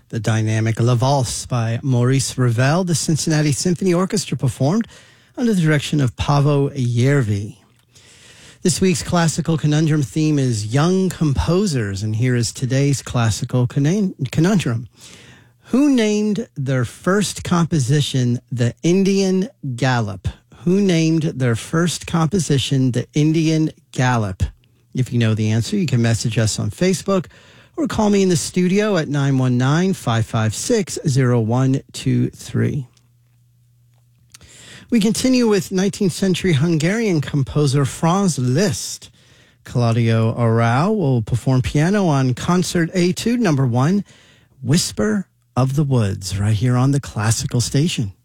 The dynamic La Valse by Maurice Ravel, the Cincinnati Symphony Orchestra performed under the direction of Paavo Järvi. This week's classical conundrum theme is young composers, and here is today's classical conundrum. Who named their first composition the Indian Galop? Who named their first composition the Indian Galop? If you know the answer, you can message us on Facebook or call me in the studio at 919-556-0123. We continue with 19th century Hungarian composer Franz Liszt. Claudio Arrau will perform piano on Concert Etude No. 1, Whisper of the Woods, right here on the Classical Station.